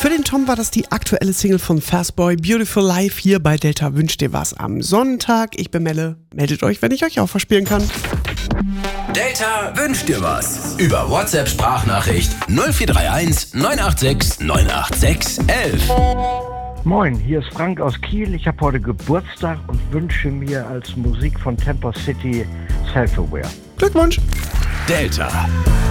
Für den Tom war das die aktuelle Single von Fastboy, Beautiful Life, hier bei Delta Wünscht dir was am Sonntag. Ich bin Melle. Meldet euch, wenn ich euch auch verspielen kann. Delta wünscht dir was. Über WhatsApp-Sprachnachricht 0431 986 986 11. Moin, hier ist Frank aus Kiel. Ich habe heute Geburtstag und wünsche mir als Musik von Temper City Self-Aware. Glückwunsch! Delta.